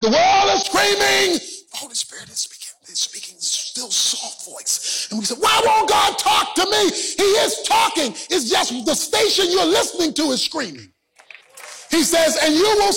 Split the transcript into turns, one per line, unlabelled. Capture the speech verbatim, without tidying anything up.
The world is screaming. The Holy Spirit is speaking. He's speaking still soft voice. And we say, why won't God talk to me? He is talking. It's just the station you're listening to is screaming. He says, and you will